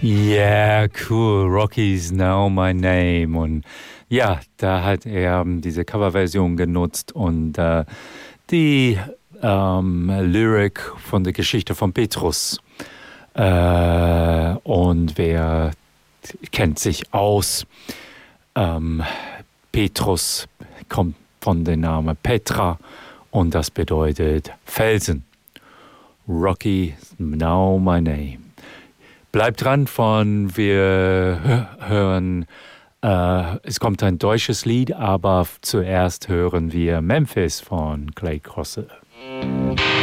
Yeah, cool. Rocky's Now My Name. Und ja, da hat er diese Coverversion genutzt und die Lyric von der Geschichte von Petrus. Und wer kennt sich aus? Petrus kommt von dem Namen Petra und das bedeutet Felsen. Rocky, Now My Name. Bleibt dran wir hören, es kommt ein deutsches Lied, aber zuerst hören wir Memphis von Clay Crossell.